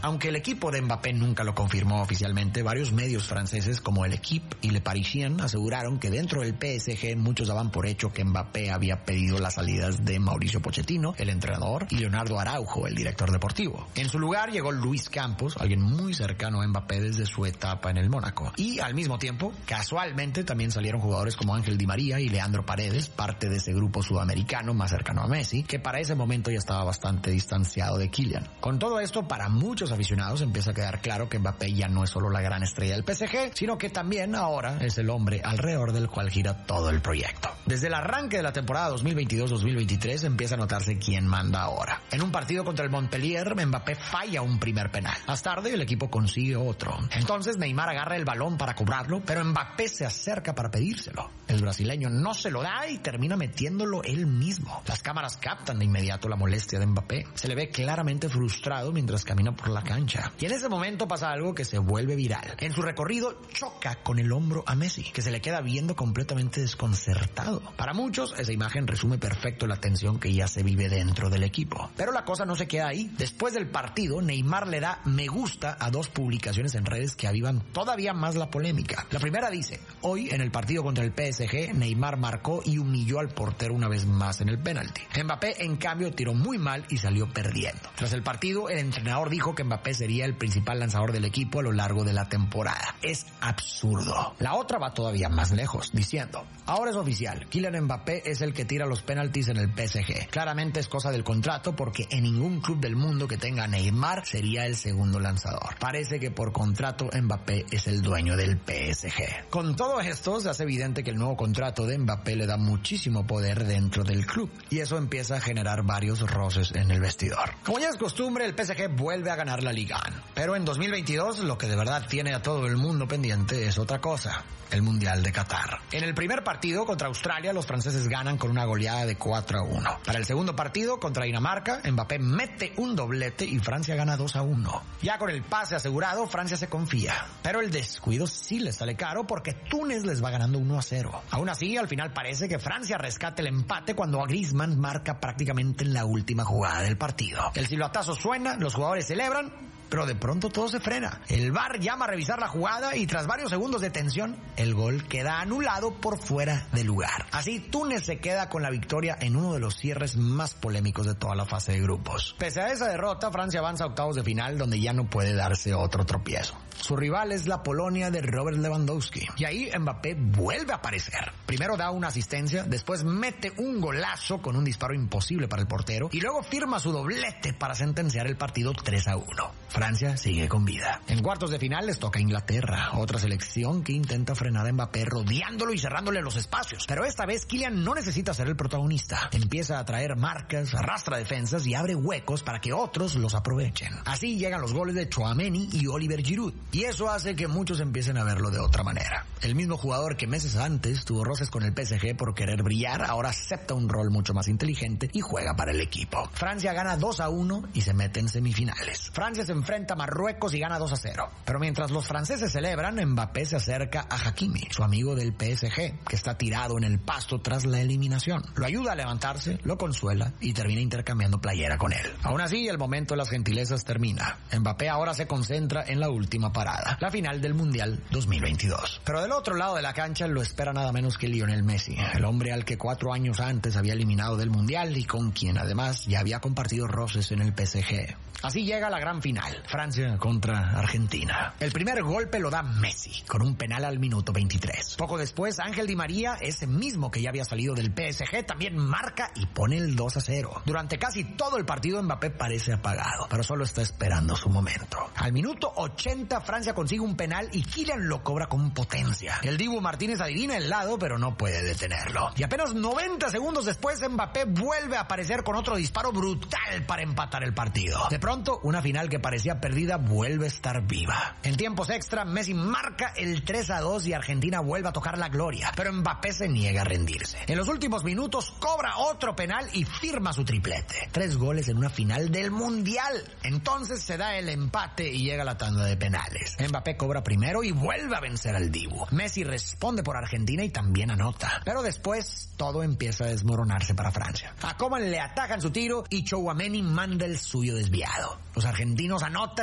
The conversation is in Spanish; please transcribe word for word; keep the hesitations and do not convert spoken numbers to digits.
Aunque el equipo de Mbappé nunca lo confirmó oficialmente, varios medios franceses como el Equipe y Le Parisien aseguraron que dentro del P S G muchos daban por hecho que Mbappé había pedido las salidas de Mauricio Pochettino, el entrenador, y Leonardo Araujo, el director deportivo. En su lugar llegó Luis Campos, alguien muy cercano a Mbappé desde su etapa en el Mónaco. Y al mismo tiempo, casualmente, también salieron jugadores como Ángel Di María y Leandro Paredes, parte de ese grupo sudamericano más cercano a Messi, que para ese momento ya estaba bastante distanciado de Kylian. Con todo esto, para muchos aficionados empieza a quedar claro que Mbappé ya no es solo la gran estrella del P S G, sino que también ahora es el hombre alrededor del cual gira todo el proyecto. Desde el arranque de la temporada dos mil veintidós dos mil veintitrés empieza a notarse quién manda ahora. En un partido contra el Montpellier, Mbappé falla un primer penal. Más tarde, el equipo consigue otro. Entonces Neymar agarra el balón para cobrarlo, pero Mbappé se acerca para pedírselo. El brasileño no se lo da y termina metiéndolo él mismo. Las cámaras captan de inmediato la molestia de Mbappé. Se le ve claramente frustrado mientras camina por la cancha. Y en ese momento pasa algo que se vuelve viral. En su recorrido choca con el hombro a Messi, que se le queda viendo completamente desconcertado. Para muchos, esa imagen resume perfecto la tensión que ya se vive dentro del equipo. Pero la cosa no se queda ahí. Después del partido, Neymar le da me gusta a dos publicaciones en redes que avivan todavía más la polémica. La primera dice: hoy en el partido contra el P S G, Neymar marcó y humilló al portero una vez más en el penalti. Mbappé, en cambio, tiró muy mal y salió perdiendo. Tras el partido, el entrenador dijo que Mbappé sería el principal lanzador del equipo a lo largo de la temporada. Es absurdo. La otra va todavía más lejos, diciendo: ahora es oficial, Kylian Mbappé es el que tira los penaltis en el P S G. Claramente es cosa del contrato porque en ningún club del mundo que tenga a Neymar sería el segundo lanzador. Parece que por contrato Mbappé es el dueño del P S G. Con todo esto se hace evidente que el nuevo contrato de Mbappé le da muchísimo poder dentro del club y eso empieza a generar varios roces en el vestidor. Como ya es costumbre, el P S G vuelve a ganar la Liga, pero en dos mil veintidós lo que de verdad tiene a todo el mundo pendiente es otra cosa: el Mundial de Qatar. En el primer partido contra Australia, los franceses ganan con una goleada de cuatro a uno. Para el segundo partido contra Dinamarca, Mbappé mete un doblete y Francia gana dos a uno. Ya con el pase asegurado, Francia se confía, pero el descuido sí les sale caro porque Túnez les va ganando uno a cero. Aún así, al final parece que Francia rescate el empate cuando Griezmann marca prácticamente en la última jugada del partido. El silbatazo suena, los jugadores celebran, pero de pronto todo se frena. El V A R llama a revisar la jugada y tras varios segundos de tensión, el gol queda anulado por fuera de lugar. Así, Túnez se queda con la victoria en uno de los cierres más polémicos de toda la fase de grupos. Pese a esa derrota, Francia avanza a octavos de final donde ya no puede darse otro tropiezo. Su rival es la Polonia de Robert Lewandowski. Y ahí Mbappé vuelve a aparecer. Primero da una asistencia, después mete un golazo con un disparo imposible para el portero y luego firma su doblete para sentenciar el partido tres a uno. Francia sigue con vida. En cuartos de final les toca Inglaterra, otra selección que intenta frenar a Mbappé rodeándolo y cerrándole los espacios. Pero esta vez Kylian no necesita ser el protagonista. Empieza a traer marcas, arrastra defensas y abre huecos para que otros los aprovechen. Así llegan los goles de Tchouaméni y Oliver Giroud. Y eso hace que muchos empiecen a verlo de otra manera. El mismo jugador que meses antes tuvo roces con el P S G por querer brillar, ahora acepta un rol mucho más inteligente y juega para el equipo. Francia gana dos a uno y se mete en semifinales. Francia se enfrenta a Marruecos y gana dos a cero. Pero mientras los franceses celebran, Mbappé se acerca a Hakimi, su amigo del P S G, que está tirado en el pasto tras la eliminación. Lo ayuda a levantarse, lo consuela y termina intercambiando playera con él. Aún así, el momento de las gentilezas termina. Mbappé ahora se concentra en la última parada, la final del Mundial dos mil veintidós. Pero del otro lado de la cancha lo espera nada menos que Lionel Messi, el hombre al que cuatro años antes había eliminado del Mundial y con quien además ya había compartido roces en el P S G. Así llega la gran final, Francia contra Argentina. El primer golpe lo da Messi, con un penal al minuto veintitrés. Poco después, Ángel Di María, ese mismo que ya había salido del P S G, también marca y pone el dos a cero. Durante casi todo el partido, Mbappé parece apagado, pero solo está esperando su momento. Al minuto ochenta, Francia consigue un penal y Kylian lo cobra con potencia. El Dibu Martínez adivina el lado, pero no puede detenerlo. Y apenas noventa segundos después, Mbappé vuelve a aparecer con otro disparo brutal para empatar el partido. De pronto, una final que parecía perdida vuelve a estar viva. En tiempos extra, Messi marca el tres a dos y Argentina vuelve a tocar la gloria, pero Mbappé se niega a rendirse. En los últimos minutos cobra otro penal y firma su triplete. Tres goles en una final del Mundial. Entonces se da el empate y llega la tanda de penales. Mbappé cobra primero y vuelve a vencer al Dibu. Messi responde por Argentina y también anota. Pero después todo empieza a desmoronarse para Francia. A Coman le atajan su tiro y Tchouaméni manda el suyo desviado. Los argentinos anotan